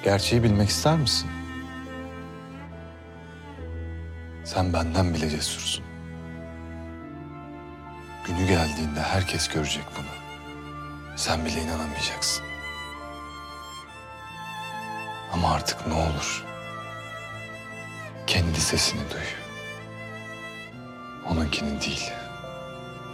Gerçeği bilmek ister misin? Sen benden bile cesursun. Günü geldiğinde herkes görecek bunu. Sen bile inanamayacaksın. Ama artık ne olur, kendi sesini duy. Onunkini değil.